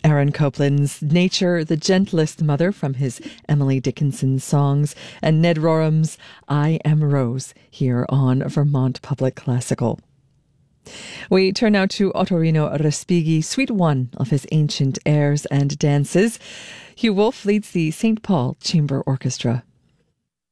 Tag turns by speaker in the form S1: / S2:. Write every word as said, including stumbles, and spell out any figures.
S1: Aaron Copland's Nature, the Gentlest Mother from his Emily Dickinson songs, and Ned Rorham's I Am Rose here on Vermont Public Classical. We turn now to Ottorino Respighi, Suite one of his Ancient Airs and Dances. Hugh Wolf leads the Saint Paul Chamber Orchestra.